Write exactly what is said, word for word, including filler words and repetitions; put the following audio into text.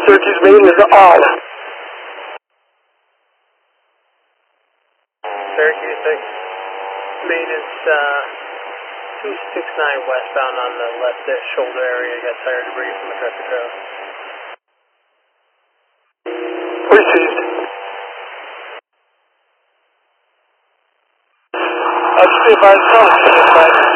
Syracuse main is on. Syracuse six main is uh, two six nine westbound on the left shoulder area. Got tire debris from the tractor trailer. Received. That's the advice.